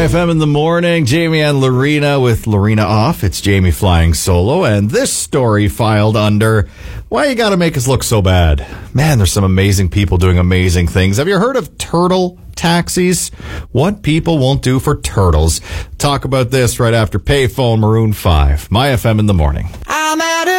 FM in the morning. Jamie and Lorena with Lorena off. It's Jamie flying solo. And this story filed under why you gotta make us look so bad. Man, there's some amazing people doing amazing things. Have you heard of turtle taxis? What people won't do for turtles. Talk about this right after Payphone Maroon 5. My FM in the morning. I'm at